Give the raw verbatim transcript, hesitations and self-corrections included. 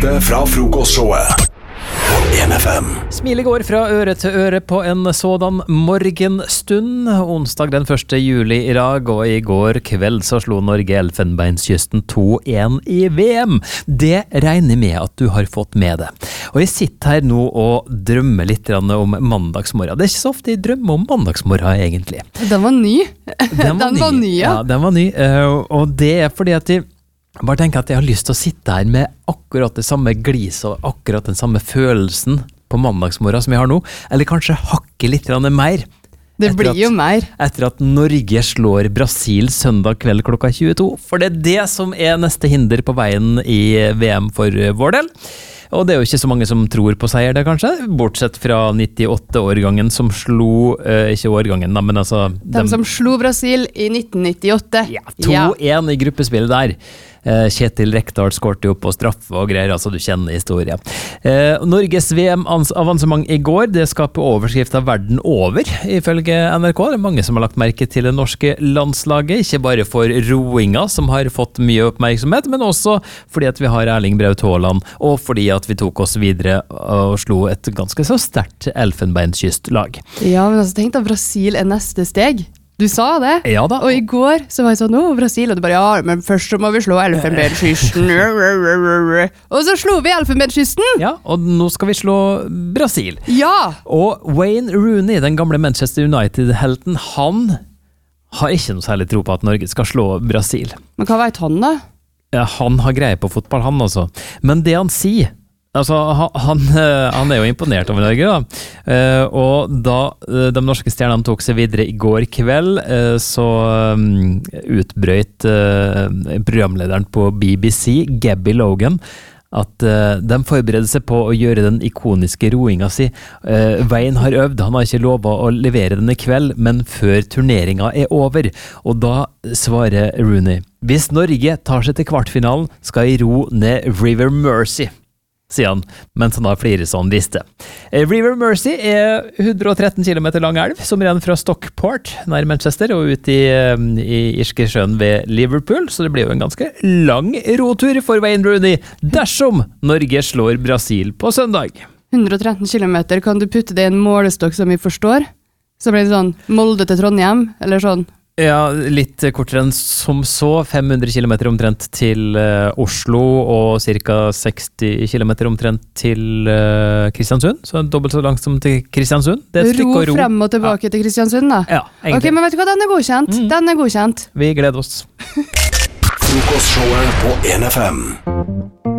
Fra frokostshowet på en F M. Smilet går fra øre til øre på en sådan morgenstund. Onsdag den første juli i dag, og i går kveld så slo Norge Elfenbenskysten to en i V M. Det regner med at du har fått med det. Og jeg sitter her nå og drømmer litt om mandagsmorgen. Det er ikke så ofte jeg drømmer om mandagsmorgen, egentlig. Den var ny. Den var, den ny. var ny, ja. Ja, den var ny. Og det er fordi at jeg bare tenker at jeg har lyst til å sitte her med akkurat det samme gliset og akkurat den samme følelsen på mandagsmorgen som jeg har nå, eller kanskje hakke litt mer. Det blir jo mer. Etter at Norge slår Brasil søndag kveld klokka tjueto, for det er det som er neste hinder på veien i V M for vår del. Og det er jo ikke så mange som tror på seier det, kanskje, bortsett fra nittiåtte-årgangen som slo, eh, ikke årgangen, men altså... De dem, som slo Brasil i nitten nittiåtte. Ja, to en ja. I gruppespillet der. Eh, Kjetil Rekdal skårte jo på straffe og greier, altså du kjenner historien. Eh, Norges V M-avansement i går, det skaper overskrift av verden over, ifølge N R K. Det er mange som har lagt merke til det norske landslaget, ikke bare for roinga, som har fått mye oppmerksomhet, men også fordi at vi har Erling Braut Haaland, og fordi at vi tok oss videre og slo et ganske så sterkt elfenbenskystlag. Ja, men altså, tenk da, Brasil er neste steg. Du sa det, ja da. Og i går så var jeg sånn, nå Brasil, og du bare, ja, men først så må vi slå Elfenbenskysten. Og så slo vi Elfenbenskysten. Ja, og nå skal vi slå Brasil. Ja. Og Wayne Rooney, den gamle Manchester United-helten, han har ikke noe særlig tro på at Norge skal slå Brasil. Men hva vet han da? Ja, han har greie på fotball, han altså. Men det han sier, altså, han, han er jo imponert over Norge, da. Og da de norske stjernene tok seg videre i går kveld, så utbrøt programlederen på B B C, Gabby Logan, at de forbereder seg på å gjøre den ikoniske roinga si. Veien har øvd, han har ikke lovet å levere den i kveld, men før turneringa er over. Og da svarer Rooney, hvis Norge tar seg til kvartfinalen, skal jeg ro ned River Mersey, sier han, mens han da flirer sånn visste. River Mersey er hundre og tretten kilometer lang elv, som renner fra Stockport, nær Manchester, og ut i, i irske sjøen ved Liverpool, så det blir jo en ganske lang rotur for Wayne Rooney, dersom Norge slår Brasil på søndag. hundre og tretten kilometer, kan du putte det i en målestokk som vi forstår? Så blir det sånn Molde til Trondheim, eller sånn? Ja, litt kortere enn som så, fem hundre kilometer omtrent til uh, Oslo, og cirka seksti kilometer omtrent til uh, Kristiansund, så dobbelt så langt som til Kristiansund. Det er et stykke å ro. Frem og tilbake ja. Til Kristiansund da? Ja, egentlig. Ok, men vet du hva, den er godkjent. Mm. Den er godkjent. Vi gleder oss. Frokostshowet på en F M.